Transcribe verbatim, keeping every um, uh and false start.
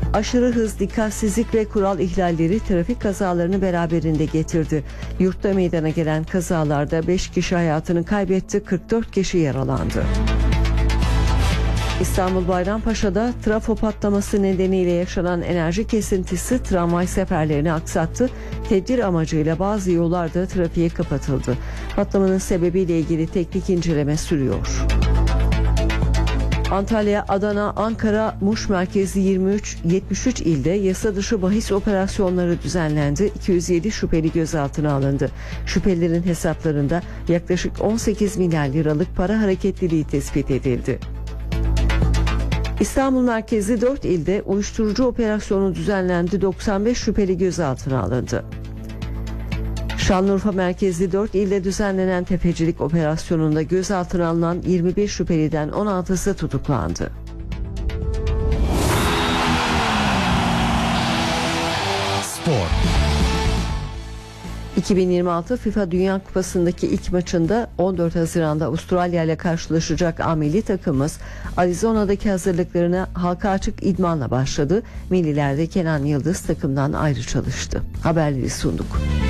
Aşırı hız, dikkatsizlik ve kural ihlalleri trafik kazalarını beraberinde getirdi. Yurtta meydana gelen kazalarda beş kişi hayatını kaybetti, kırk dört kişi yaralandı. İstanbul Bayrampaşa'da trafo patlaması nedeniyle yaşanan enerji kesintisi tramvay seferlerini aksattı. Tedbir amacıyla bazı yollarda trafiğe kapatıldı. Patlamanın sebebiyle ilgili teknik inceleme sürüyor. Antalya, Adana, Ankara, Muş merkezli yirmi üç yetmiş üç ilde yasa dışı bahis operasyonları düzenlendi. iki yüz yedi şüpheli gözaltına alındı. Şüphelilerin hesaplarında yaklaşık on sekiz milyar liralık para hareketliliği tespit edildi. İstanbul merkezli dört ilde uyuşturucu operasyonu düzenlendi. doksan beş şüpheli gözaltına alındı. Şanlıurfa merkezli dört ilde düzenlenen tefecilik operasyonunda gözaltına alınan yirmi bir şüpheliden on altısı tutuklandı. Spor. iki bin yirmi altı FIFA Dünya Kupası'ndaki ilk maçında on dört Haziran'da Avustralya ile karşılaşacak A milli takımımız Arizona'daki hazırlıklarına halka açık idmanla başladı. Millilerde Kenan Yıldız takımdan ayrı çalıştı. Haberleri sunduk.